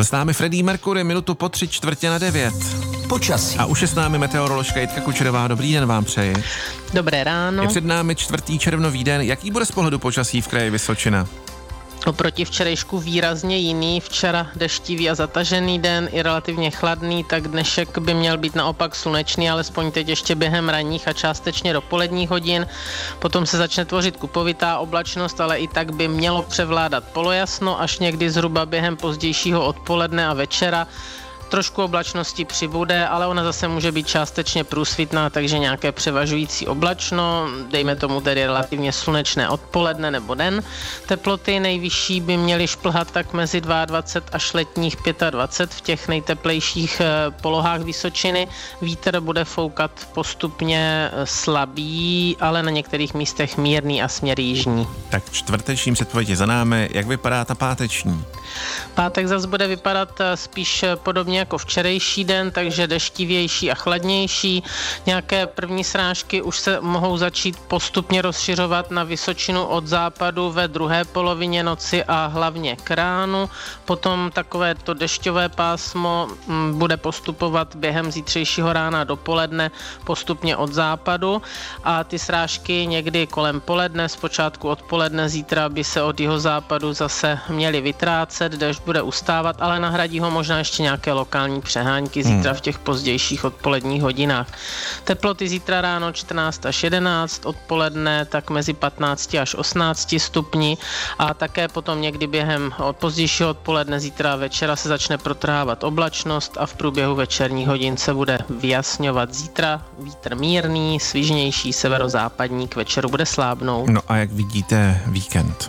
Byl s námi Freddie Mercury minutu po 8:45. Počasí. A už je s námi meteoroložka Jitka Kučerová. Dobrý den vám přeji. Dobré ráno. Je před námi 4. červnový den. Jaký bude z pohledu počasí v kraji Vysočina? Oproti včerejšku výrazně jiný, včera deštivý a zatažený den, i relativně chladný, tak dnešek by měl být naopak slunečný, alespoň teď ještě během ranních a částečně dopoledních hodin. Potom se začne tvořit kupovitá oblačnost, ale i tak by mělo převládat polojasno až někdy zhruba během pozdějšího odpoledne a večera. Trošku oblačnosti přibude, ale ona zase může být částečně průsvitná, takže nějaké převažující oblačno, dejme tomu tedy relativně slunečné odpoledne nebo den. Teploty nejvyšší by měly šplhat tak mezi 22 až letních 25 v těch nejteplejších polohách Vysočiny. Vítr bude foukat postupně slabý, ale na některých místech mírný a směr jižní. Tak čtvrteční předpověď je za námi. Jak vypadá ta páteční? Pátek zase bude vypadat spíš podobně jako včerejší den, takže deštivější a chladnější. Nějaké první srážky už se mohou začít postupně rozšiřovat na Vysočinu od západu ve druhé polovině noci a hlavně k ránu. Potom takové to dešťové pásmo bude postupovat během zítřejšího rána dopoledne postupně od západu a ty srážky někdy kolem poledne, zpočátku odpoledne zítra by se od jihozápadu zase měly vytrácet, déšť bude ustávat, ale nahradí ho možná ještě nějaké lokální přehánky zítra v těch pozdějších odpoledních hodinách. Teploty zítra ráno 14 až 11, odpoledne tak mezi 15 až 18 stupni a také potom někdy během pozdějšího odpoledne zítra večera se začne protrhávat oblačnost a v průběhu večerních hodin se bude vyjasňovat. Zítra vítr mírný, svižnější, severozápadní, k večeru bude slábnout. No a jak vidíte víkend?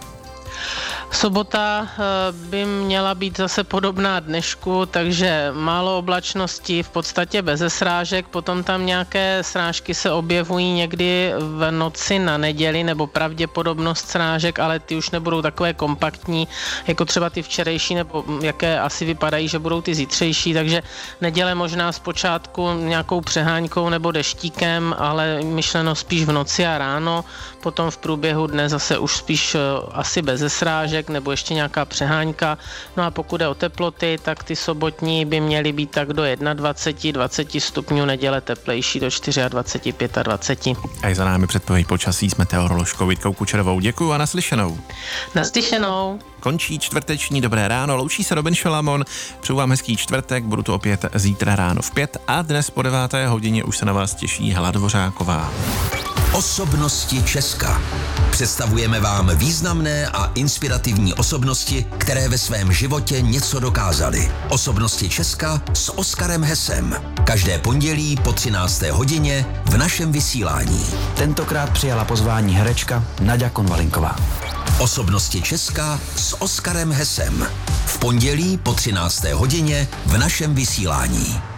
Sobota by měla být zase podobná dnešku, takže málo oblačnosti, v podstatě beze srážek, potom tam nějaké srážky se objevují někdy v noci na neděli, nebo pravděpodobnost srážek, ale ty už nebudou takové kompaktní, jako třeba ty včerejší, nebo jaké asi vypadají, že budou ty zítřejší, takže neděle možná zpočátku nějakou přeháňkou nebo deštíkem, ale myšleno spíš v noci a ráno, potom v průběhu dne zase už spíš asi beze srážek, nebo ještě nějaká přeháňka. No a pokud je o teploty, tak ty sobotní by měly být tak do 21-20 stupňů, neděle teplejší do 24-25. A je za námi předpověď počasí s meteoroložkou Jitkou Kučerovou. Děkuju a naslyšenou. Naslyšenou. Končí čtvrteční Dobré ráno, loučí se Robin Šalamon, přeju vám hezký čtvrtek, budu tu opět zítra ráno v 5 a dnes po 9. hodině už se na vás těší Hela Dvořáková. Osobnosti Česka. Představujeme vám významné a inspirativní osobnosti, které ve svém životě něco dokázaly. Osobnosti Česka s Oskarem Hesem. Každé pondělí po 13. hodině v našem vysílání. Tentokrát přijala pozvání herečka Naďa Konvalinková. Osobnosti Česka s Oskarem Hesem. V pondělí po 13. hodině v našem vysílání.